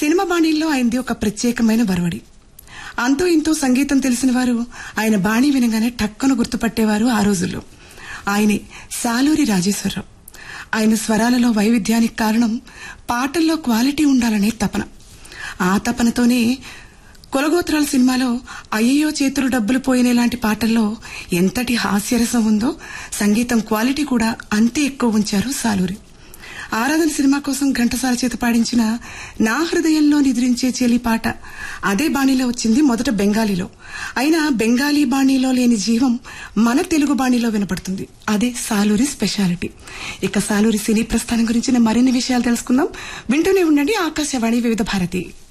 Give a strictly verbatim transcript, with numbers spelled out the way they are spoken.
Cinema బాణీల్లో ఆయనది ఒక ప్రత్యేకమైన బరవడి. అంతో ఇంతో సంగీతం తెలిసిన వారు ఆయన బాణీ వినగానే టక్కును గుర్తుపట్టేవారు ఆ రోజుల్లో. ఆయనే సాలూరి రాజేశ్వరరావు. ఆయన స్వరాలలో వైవిధ్యానికి కారణం పాటల్లో క్వాలిటీ ఉండాలనే తపన. ఆ తపనతోనే కొలగోత్రాల సినిమాలో అయ్యయ్యో చేతులు డబ్బులు పోయినేలాంటి పాటల్లో ఎంతటి హాస్యరసం ఉందో సంగీతం క్వాలిటీ కూడా అంతే ఎక్కువ ఉంచారు సాలూరి. ఆరాధన సినిమా కోసం ఘంటసాల చేత పాడించిన నా హృదయంలో నిద్రించే చెలి పాట అదే బాణీలో వచ్చింది మొదట బెంగాలీలో. అయినా బెంగాలీ బాణీలో లేని జీవం మన తెలుగు బాణీలో వినపడుతుంది. అదే సాలూరి స్పెషాలిటీ. ఇక సాలూరి సినీ ప్రస్థానం గురించి మరిన్ని విషయాలు తెలుసుకుందాం. వింటూనే ఉండండి ఆకాశవాణి వివిధ భారతి.